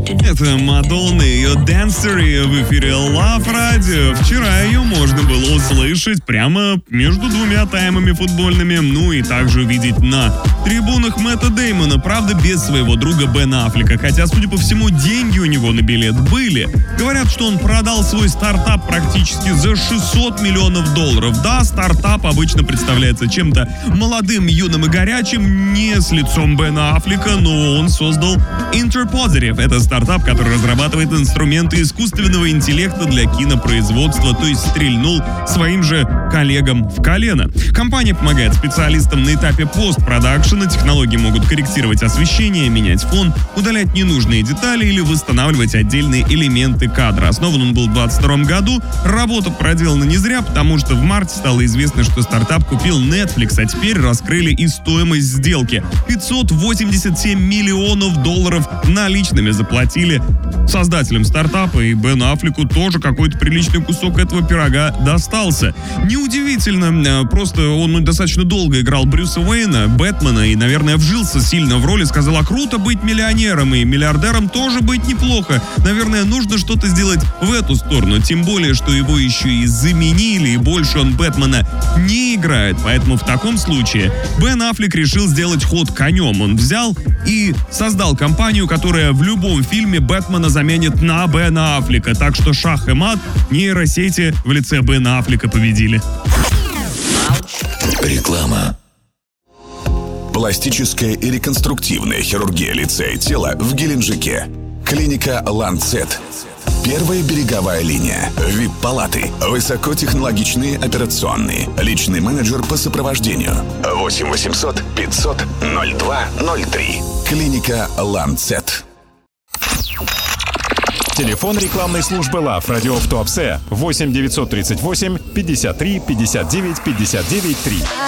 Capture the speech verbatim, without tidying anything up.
Это Мадонна и ее Dancery в эфире Love Radio. Вчера ее можно было услышать прямо между двумя таймами футбольными, ну и также увидеть на трибунах Мэтта Деймона, правда, без своего друга Бена Аффлека, хотя, судя по всему, деньги у него на билет были. Говорят, что он продал свой стартап практически за шестьсот миллионов долларов. Да, стартап обычно представляется чем-то молодым, юным и горячим, не с лицом Бена Аффлека, но он создал Interpositive. Это стартап, который разрабатывает инструменты искусственного интеллекта для кинопроизводства, то есть стрельнул своим же коллегам в колено. Компания помогает специалистам на этапе постпродакшена. Технологии могут корректировать освещение, менять фон, удалять ненужные детали или восстанавливать отдельные элементы кадра. Основан он был в двадцать втором году. Работа проделана не зря, потому что в марте стало известно, что стартап купил Netflix, а теперь раскрыли и стоимость сделки. пятьсот восемьдесят семь миллионов долларов наличными заплатили создателям стартапа, и Бену Аффлеку тоже какой-то приличный кусок этого пирога достался. Неудивительно, просто он достаточно долго играл Брюса Уэйна, Бэтмена, и, наверное, вжился сильно в роль и сказал: а круто быть миллионером, и миллиардером тоже быть неплохо. Наверное, нужно что-то сделать в эту сторону, тем более, что его еще и заменили, и больше он Бэтмена не играет. Поэтому в таком случае Бен Аффлек решил сделать ход конем. Он взял и создал компанию, которая в любом фильме Бэтмена заменит на Бена Аффлека. Так что шах и мат, нейросети в лице Бена Аффлека победили. Реклама. Пластическая и реконструктивная хирургия лица и тела в Геленджике. Клиника Ланцет. Первая береговая линия. ви ай пи-палаты. Высокотехнологичные операционные. Личный менеджер по сопровождению. восемь восемьсот пятьсот ноль два ноль три. Клиника Ланцет. Телефон рекламной службы Love Radio в Туапсе восемь девятьсот тридцать восемь пятьдесят три пятьдесят девять пятьдесят девять три.